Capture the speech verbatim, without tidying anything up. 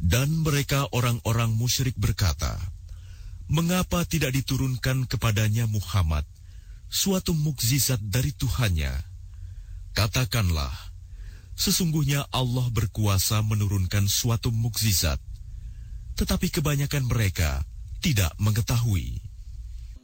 Dan mereka orang-orang musyrik berkata, "Mengapa tidak diturunkan kepadanya Muhammad suatu mukjizat dari Tuhannya?" Katakanlah, sesungguhnya Allah berkuasa menurunkan suatu mukjizat, tetapi kebanyakan mereka tidak mengetahui.